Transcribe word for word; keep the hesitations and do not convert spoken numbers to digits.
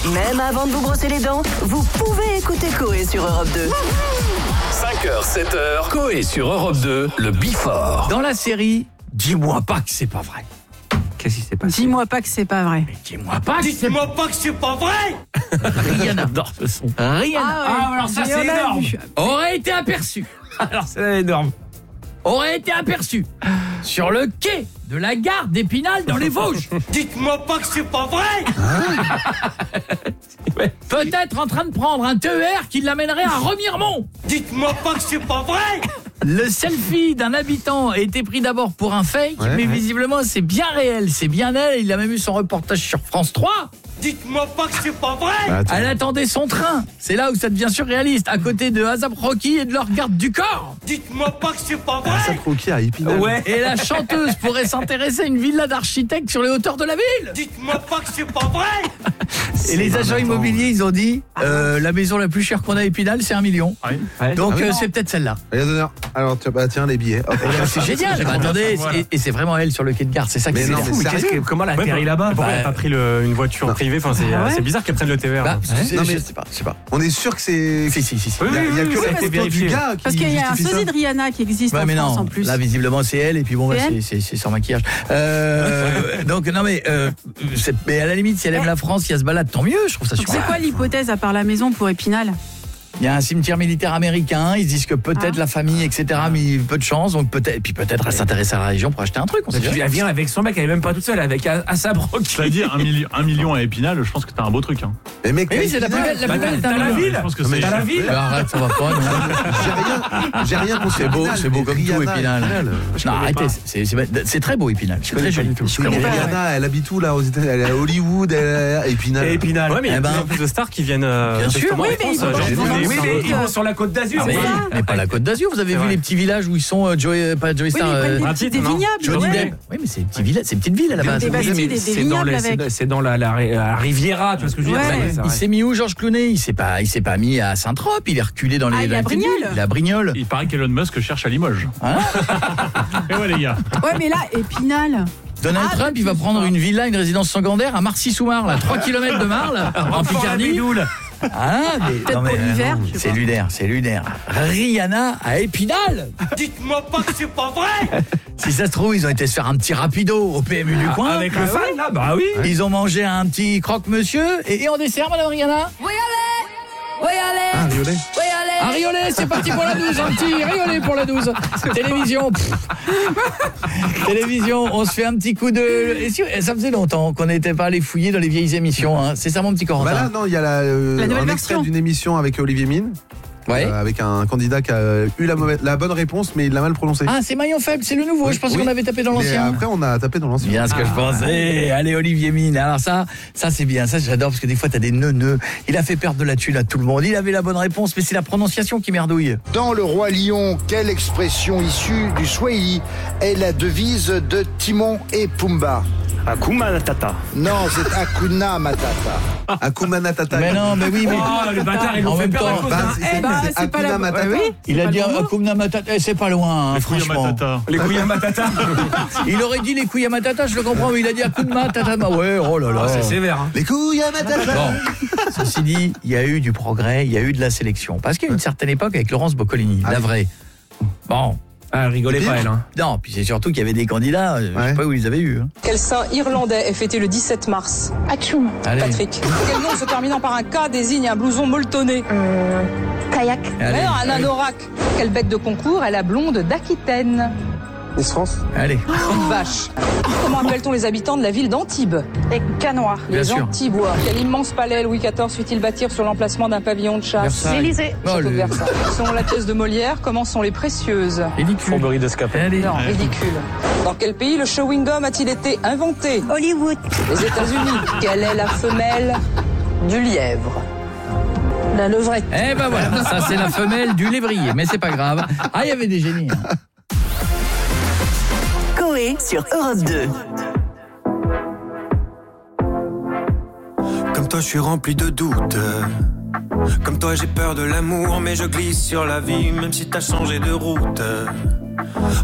Même avant de vous brosser les dents, vous pouvez écouter Coé sur Europe deux. cinq heures, sept heures, Coé sur Europe deux, le Before. Dans la série, dis-moi pas que c'est pas vrai. Qu'est-ce qui s'est passé ? Dis-moi pas que c'est pas vrai. Mais dis-moi pas que c'est Dites-moi pas que c'est pas vrai. Rihanna. J'adore ce son. Rihanna. Ah ouais. Ah, alors ça, c'est Rihanna, énorme. vu. Aurait été aperçu. Alors c'est énorme. Aurait été aperçu sur le quai de la gare d'Épinal dans les Vosges. Dites-moi pas que c'est pas vrai. Peut-être en train de prendre un T E R qui l'amènerait à Remiremont. Dites-moi pas que c'est pas vrai. Le selfie d'un habitant a été pris d'abord pour un fake, Ouais, mais ouais. visiblement c'est bien réel, c'est bien elle. Il a même eu son reportage sur France trois. Dites-moi pas que c'est pas vrai. Bah, attends. Elle attendait son train. C'est là où ça devient surréaliste, à côté de Asap Rocky et de leur garde du corps. Dites-moi pas que c'est pas Ah, ça vrai. croquait à Épinal. Et la chanteuse pourrait s'intéresser à une villa d'architecte sur les hauteurs de la ville. Dites-moi pas que c'est pas vrai. Et les agents attends. immobiliers, ils ont dit euh, la maison la plus chère qu'on a à Épinal, c'est un million. Donc Ah oui, euh, non. c'est peut-être celle-là. Allez, donneur. Alors, tiens, bah, tiens, les billets. Hop. C'est génial. Bah, attendez, et, et c'est vraiment elle sur le quai de gare. C'est ça qui Mais est non, fou. mais Mais qu'est-ce sérieux que, comment elle a atterri là-bas Pourquoi Bah, elle a pas pris le- une voiture non. privée Enfin, c'est, Ah ouais c'est bizarre qu'elle prenne le T E R. Bah, c'est- Non, mais- je sais pas, je sais pas. On est sûr que c'est. Si, si, si, si. Oui, Il y a, il y a oui, que oui, la ça a été photo du vérifié. gars qui Parce qu'il y a un justifie ça. sosie de Rihanna qui existe Ouais, en mais France non, en plus. là visiblement c'est elle et puis bon bah, C'est c'est, elle c'est, c'est sans maquillage. Euh, donc non mais euh, c'est, mais à la limite si elle aime la France, si elle se balade tant mieux, je trouve ça Donc super. c'est quoi l'hypothèse à part la maison pour Épinal ? Il y a un cimetière militaire américain, ils se disent que peut-être Ah. la famille et cetera mais peu de chance donc peut-être puis peut-être elle s'intéresse à la région pour acheter un truc. On sait Et puis jamais. elle vient avec son mec, elle est même pas toute seule, avec Asap Rocky. C'est-à-dire un, milli- un million à Épinal, je pense que t'as un beau truc. Hein. Mais mec, Mais oui c'est la plus belle, la Bah, plus belle. t'as- t'as t'as la raison. ville. Je pense que Non, mais c'est. T'as la ville. Mais arrête ça va pas. non. j'ai rien, j'ai rien contre C'est beau, Épinal, c'est beau mais comme tout Rihanna, Épinal. Je Non connais arrêtez, pas. c'est, c'est, c'est très beau Épinal. C'est très joli. Je connais pas, Rihanna, elle habite où là aux États-Unis? Elle est à Hollywood, elle est à Épinal. Et Épinal. Ouais, mais il y a Eh de ben, plus en plus de stars qui viennent. euh, bien sûr, justement oui, en mais ils France, vont genre, dans- oui, dans- mais dans- ils vont sur la Côte d'Azur. Ah, mais, mais- mais pas la Côte d'Azur, vous avez C'est vu vrai. les petits villages où ils sont euh, Joey, pas Joey Oui, mais Star, ils prennent euh, des, un petits, titre, des non vignobles. Johnny ouais. Depp. Oui mais c'est des petits villages, c'est petites villes à la base. Des Oui, bâtis, mais des- des c'est dans, vignobles les- c'est avec. dans- c'est dans la, la, la Riviera, tu vois ce que je veux dire Ouais. ça, ça, Il ouais. s'est mis où Georges Clooney? Il s'est pas, il s'est pas mis à Saint-Trope. Il est reculé dans les. Ah, il est dans à les petites Brignoles. villes. Il est à Brignoles. Il paraît qu'Elon Musk cherche à Limoges. Hein Et ouais, les gars. Ouais, mais là, Épinal. Donald Ah, Trump, il va prendre une villa, une résidence secondaire à Marcy-sous-Marle, à trois kilomètres de Marle, en Picardie. Ah, mais, Peut-être pour l'hiver, je sais c'est pas. lunaire, c'est lunaire. Rihanna à Épinal. Dites-moi pas que c'est pas vrai. Si ça se trouve, ils ont été se faire un petit rapido au P M U du coin. Avec le fan là, bah oui. Ils ont mangé un petit croque-monsieur. Et, et en dessert, madame Rihanna? Ah, Riolet. Un riolet, c'est parti pour la douze, un petit riolet pour la douze. Télévision. Pff. Télévision, on se fait un petit coup de... Et si- ça faisait longtemps qu'on n'était pas allé fouiller dans les vieilles émissions. Hein. C'est ça mon petit Corentin. Bah là, non, il y a la, euh, La nouvelle un extrait version. d'une émission avec Olivier Mine, Ouais. euh, avec un candidat qui a eu la, mauvaise, la bonne réponse, mais il l'a mal prononcé. Ah, c'est Maillon Faible, c'est le nouveau. Je pensais Oui. qu'on avait tapé dans Mais l'ancien. après, on a tapé dans l'ancien. Bien ce que je pensais. Allez, Olivier Mine. Alors ça, ça c'est bien. Ça, j'adore parce que des fois, t'as des neuneux. Il a fait perdre de la thune à tout le monde. Il avait la bonne réponse, mais c'est la prononciation qui merdouille. Dans Le Roi Lion, quelle expression issue du Swahili est la devise de Timon et Pumba? Akuma Matata. Non, c'est Hakuna Matata. Akuma Matata. Mais non, mais oui, mais... Oh, les bâtards, ils En l'ont fait même perdre à temps, cause Bah, d'un c'est- N. Bah, c'est c'est pas la- Hakuna Matata. ouais, oui. Il C'est a pas dit le mot. Akuna Matata. Eh, c'est pas loin, hein, Les couilles à franchement. Matata. Les couilles à Matata. Il aurait dit les couilles à Matata, je le comprends, mais il a dit Akuna Matata. Ouais, oh là là. C'est sévère. Hein. Les couilles à Matata. Bon, ceci dit, il y a eu du progrès, il y a eu de la sélection. Parce qu'il y a une certaine époque avec Laurence Boccolini, Ah la oui. vraie. Bon, Ah, rigolez Et pas, puis- elle. Hein. non, puis c'est surtout qu'il y avait des candidats, euh, je Ouais. sais pas où ils les avaient eu. Hein. Quel saint irlandais est fêté le dix-sept mars? Allez, Patrick. Quel nom se terminant par un K désigne un blouson molletonné? Kayak. allez, Alors, un anorak. Quelle bête de concours est la blonde d'Aquitaine? Miss France. allez. Une vache. Comment appelle-t-on les habitants de la ville d'Antibes? Les canois. Bien Les sûr. Antibois. Quel immense palais Louis quatorze fit-il bâtir sur l'emplacement d'un pavillon de chasse? Versailles. L'Élysée. Oh, Château de le- Versailles. Selon la pièce de Molière, comment sont les précieuses? Ridicule. Fourberie d'escapade. Allez. Non, ridicule. Dans quel pays le chewing-gum a-t-il été inventé? Hollywood. Les États-Unis. Quelle est la femelle du lièvre? La levrette. Eh ben voilà, ça c'est la femelle du lévrier, mais c'est pas grave. Ah, il y avait des génies. Hein. Coé sur Europe deux. Comme toi, je suis rempli de doutes. Comme toi, j'ai peur de l'amour, mais je glisse sur la vie, même si t'as changé de route.